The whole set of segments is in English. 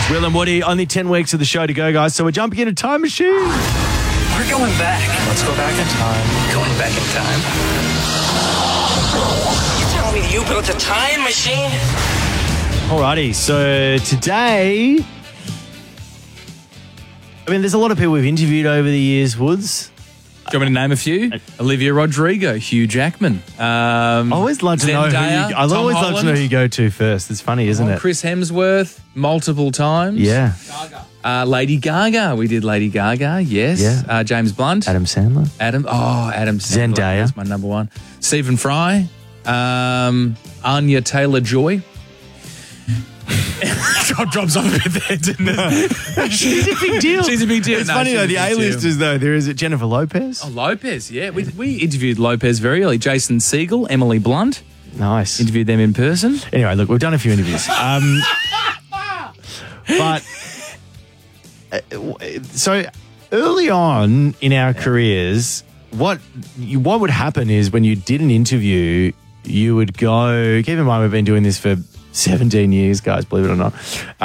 Will and Woody, only 10 weeks of the show to go, guys. So we're jumping in a time machine. We're going back. Let's go back in time. Going back in time? You telling me you built a time machine? Alrighty, so today, I mean, there's a lot of people we've interviewed over the years, Woods. Do you want me to name a few? Olivia Rodrigo, Hugh Jackman. I always love to know who Zendaya, I Tom always love to Holland. know who you go to first. It's funny, isn't it? Chris Hemsworth, multiple times. Yeah. Lady Gaga. We did Lady Gaga, yes. Yeah. James Blunt. Adam Sandler. Adam Sandler. Zendaya. That's my number one. Stephen Fry. Anya Taylor-Joy. Drops off a bit there, didn't it? She's a big deal. She's a big deal. It's No, funny she's though, a the big deal. A-listers though, there is Jennifer Lopez. Oh, Lopez, yeah. We interviewed Lopez very early. Jason Segel, Emily Blunt. Nice. Interviewed them in person. Anyway, look, we've done a few interviews. But so early on in our careers, what would happen is when you did an interview, you would go, keep in mind we've been doing this for 17 years, guys, believe it or not.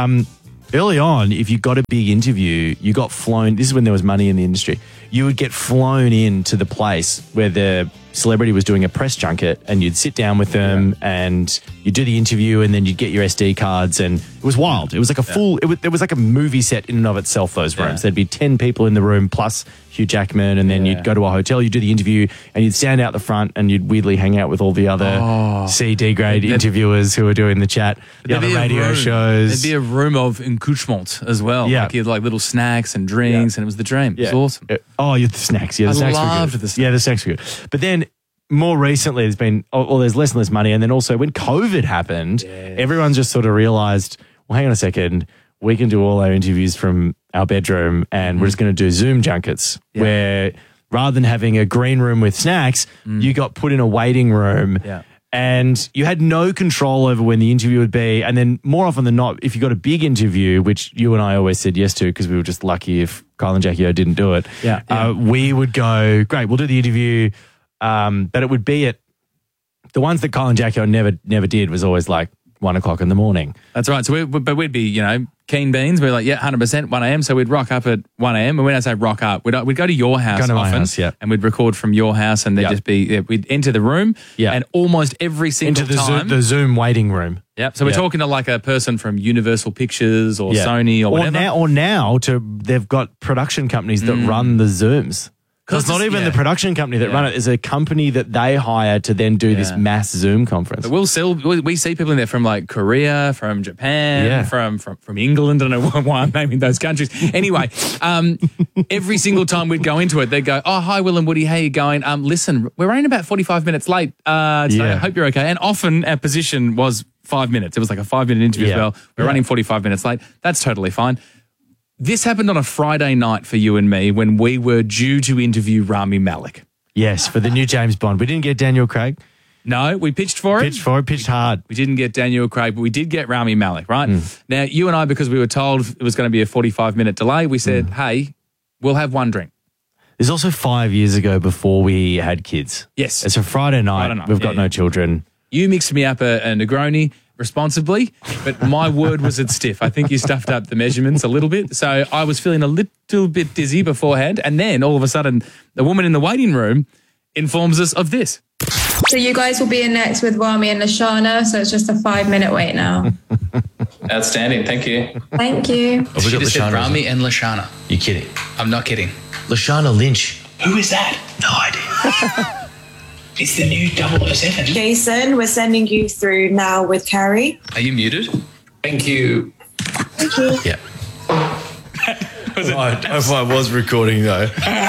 Early on, if you got a big interview, you got flown, this is when there was money in the industry, you would get flown into the place where the celebrity was doing a press junket and you'd sit down with them and you'd do the interview and then you'd get your SD cards and it was wild. It was like a full, it was like a movie set in and of itself, those rooms. There'd be 10 people in the room plus Hugh Jackman and then you'd go to a hotel, you'd do the interview and you'd stand out the front and you'd weirdly hang out with all the other CD grade interviewers who were doing the chat, the other radio shows. There'd be a room of accoutrement as well. Yeah. Like you had like little snacks and drinks and it was the dream. It was awesome. Oh, you had the snacks. Yeah, the snacks were loved good. the snacks. Yeah, the snacks were good. But then more recently, there's been, there's less and less money. And then also when COVID happened, everyone just sort of realized, well, hang on a second, we can do all our interviews from our bedroom and we're just going to do Zoom junkets where rather than having a green room with snacks, you got put in a waiting room. And you had no control over when the interview would be. And then more often than not, if you got a big interview, which you and I always said yes to because we were just lucky if Kyle and Jackie O didn't do it, we would go, great, we'll do the interview. But it would be at the ones that Kyle and Jackie O never did was always like 1 o'clock in the morning. That's right. So we'd be, keen beans. We're like, 100%, 1 a.m. So we'd rock up at 1 a.m. And when I say rock up, we'd go to your house Go to my often house, and we'd record from your house and there'd just be, we'd enter the room and almost every single Into the, time. the Zoom waiting room. Yep. So we're talking to like a person from Universal Pictures or Sony or whatever. Or now they've got production companies that run the Zooms. Because it's not even the production company that run it. It's a company that they hire to then do this mass Zoom conference. But we see people in there from like Korea, from Japan, from England. I don't know why I'm naming those countries. Anyway, every single time we'd go into it, they'd go, "Oh, hi, Will and Woody, how you going? Listen, we're running about 45 minutes late. So I hope you're okay." And often our position was 5 minutes. It was like a 5-minute interview as well. We're running 45 minutes late. That's totally fine. This happened on a Friday night for you and me when we were due to interview Rami Malek. Yes, for the new James Bond. We didn't get Daniel Craig. No, we pitched for it. Pitched hard. We didn't get Daniel Craig, but we did get Rami Malek, right? Now, you and I, because we were told it was going to be a 45-minute delay, we said, hey, we'll have one drink. It's also 5 years ago before we had kids. Yes. It's a Friday night. We've got no children. You mixed me up a Negroni responsibly, but my word was it stiff. I think you stuffed up the measurements a little bit. So I was feeling a little bit dizzy beforehand. And then all of a sudden, the woman in the waiting room informs us of this. So you guys will be in next with Rami and Lashana. So it's just a 5-minute wait now. Outstanding. Thank you. Thank you. She just said Rami and Lashana. You kidding? I'm not kidding. Lashana Lynch. Who is that? No idea. It's the new 007. Jason, we're sending you through now with Carrie. Are you muted? Thank you. Thank you. Yeah. I was recording though.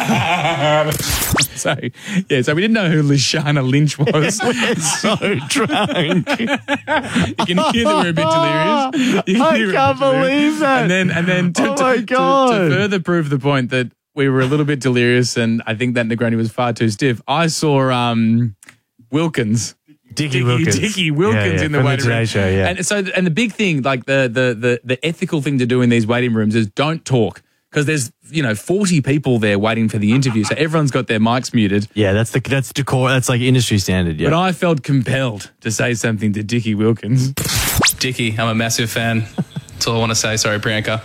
So we didn't know who Lashana Lynch was. We're so drunk. You can hear that we're a bit delirious. I can't believe that. And then to further prove the point that we were a little bit delirious and I think that Negroni was far too stiff, I saw Wilkins. Dickie Wilkins in the from waiting Today room. Show, yeah. And the big thing, like the ethical thing to do in these waiting rooms is don't talk. Because there's 40 people there waiting for the interview, so everyone's got their mics muted. Yeah, that's decor. That's like industry standard. Yeah, but I felt compelled to say something to Dickie Wilkins. Dickie, I'm a massive fan. That's all I want to say. Sorry, Priyanka.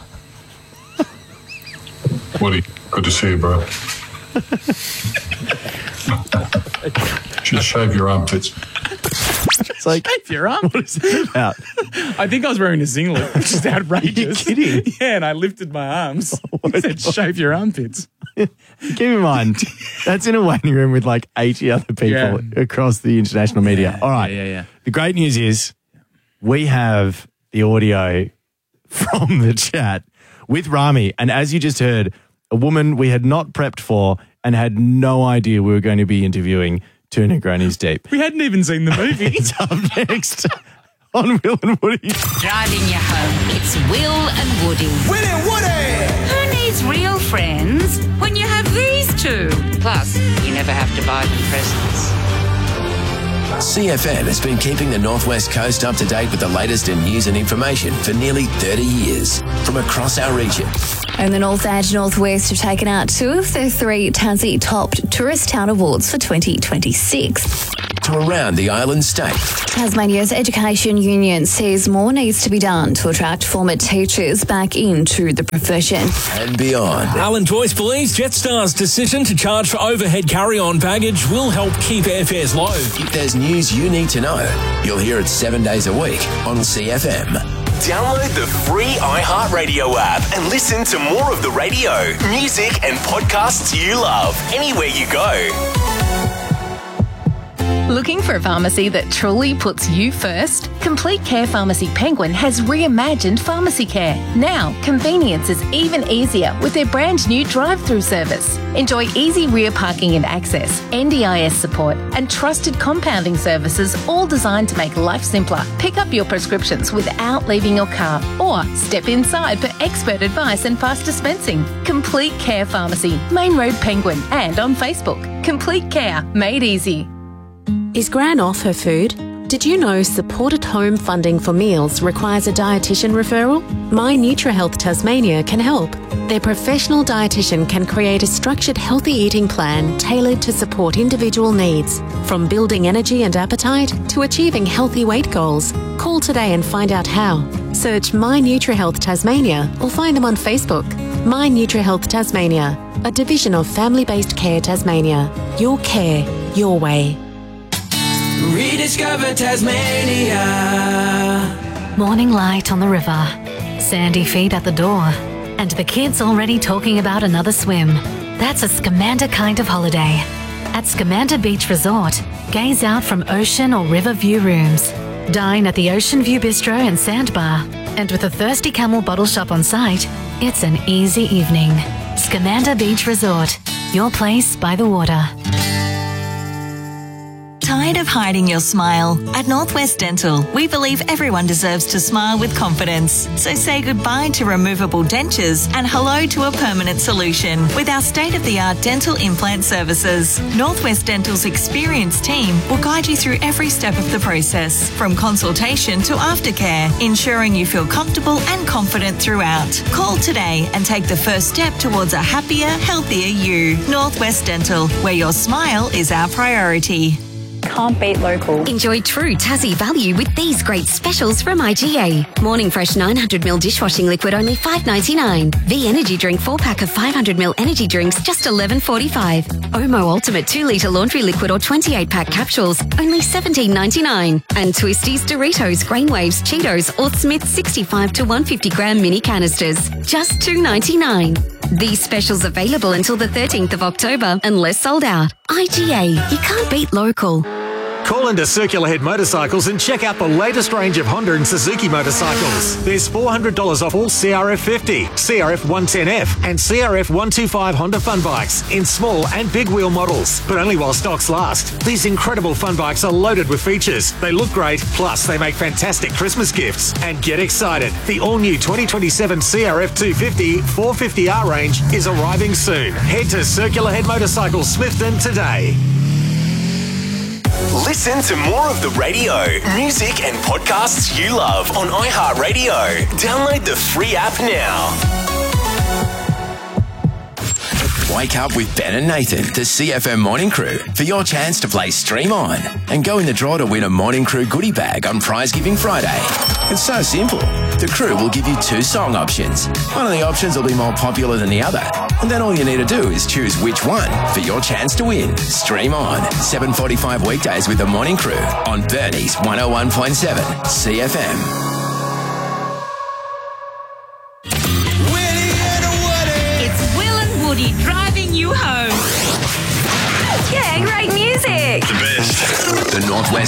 Woody, good to see you, bro. Should shave your armpits. It's like, Shave your arm. what is that about? I think I was wearing a singlet, which is outrageous. Are you kidding? Yeah, and I lifted my arms. He said, shave your armpits. Keep in mind, that's in a waiting room with like 80 other people across the international media. All right. Yeah. The great news is we have the audio from the chat with Rami. And as you just heard, a woman we had not prepped for and had no idea we were going to be interviewing 2 Negronis deep. We hadn't even seen the movie. It's up next on Will and Woody. Driving you home, it's Will and Woody. Will and Woody! Who needs real friends when you have these two? Plus, you never have to buy them presents. CFM has been keeping the Northwest Coast up to date with the latest in news and information for nearly 30 years from across our region. And the North and Northwest have taken out 2 of their 3 Tassie Topped Tourist Town Awards for 2026. To around the island state. Tasmania's Education Union says more needs to be done to attract former teachers back into the profession. And beyond. Alan Joyce believes Jetstar's decision to charge for overhead carry-on baggage will help keep airfares low. If there's news you need to know, you'll hear it 7 days a week on CFM. Download the free iHeartRadio app and listen to more of the radio, music and podcasts you love anywhere you go. Looking for a pharmacy that truly puts you first? Complete Care Pharmacy Penguin has reimagined pharmacy care. Now, convenience is even easier with their brand new drive-through service. Enjoy easy rear parking and access, NDIS support, and trusted compounding services, all designed to make life simpler. Pick up your prescriptions without leaving your car, or step inside for expert advice and fast dispensing. Complete Care Pharmacy, Main Road Penguin, and on Facebook. Complete Care, made easy. Is Gran off her food? Did you know supported home funding for meals requires a dietitian referral? My NutriHealth Tasmania can help. Their professional dietitian can create a structured healthy eating plan tailored to support individual needs, from building energy and appetite to achieving healthy weight goals. Call today and find out how. Search My NutriHealth Tasmania or find them on Facebook. My NutriHealth Tasmania, a division of Family-Based Care Tasmania. Your care, your way. Rediscover Tasmania. Morning light on the river, sandy feet at the door, and the kids already talking about another swim. That's a Scamander kind of holiday. At Scamander Beach Resort, gaze out from ocean or river view rooms. Dine at the Ocean View Bistro and Sandbar, and with a Thirsty Camel bottle shop on site, it's an easy evening. Scamander Beach Resort, your place by the water. Tired of hiding your smile? At Northwest Dental, we believe everyone deserves to smile with confidence. So say goodbye to removable dentures and hello to a permanent solution with our state-of-the-art dental implant services. Northwest Dental's experienced team will guide you through every step of the process, from consultation to aftercare, ensuring you feel comfortable and confident throughout. Call today and take the first step towards a happier, healthier you. Northwest Dental, where your smile is our priority. Can't beat local. Enjoy true Tassie value with these great specials from IGA. Morning Fresh 900ml dishwashing liquid only $5.99. V Energy Drink 4-pack of 500ml energy drinks just $11.45. Omo Ultimate 2-litre laundry liquid or 28-pack capsules only $17.99. And Twisties, Doritos, Grainwaves, Cheetos or Smith's 65 to 150 gram mini canisters just $2.99. These specials available until the 13th of October unless sold out. IGA, you can't beat local. Call into Circular Head Motorcycles and check out the latest range of Honda and Suzuki motorcycles. There's $400 off all CRF 50, CRF 110F and CRF 125 Honda fun bikes in small and big wheel models, but only while stocks last. These incredible fun bikes are loaded with features. They look great, plus they make fantastic Christmas gifts. And get excited, the all-new 2027 CRF 250 450R range is arriving soon. Head to Circular Head Motorcycles Smithton today. Listen to more of the radio, music and podcasts you love on iHeartRadio. Download the free app now. Wake up with Ben and Nathan, the CFM Morning Crew, for your chance to play Stream On and go in the draw to win a Morning Crew goodie bag on Prize Giving Friday. It's so simple. The crew will give you 2 song options. One of the options will be more popular than the other. And then all you need to do is choose which one for your chance to win. Stream on 7:45 weekdays with The Morning Crew on Bernie's 101.7 CFM. It's Will and Woody driving you home. Yeah, great music. The Northwest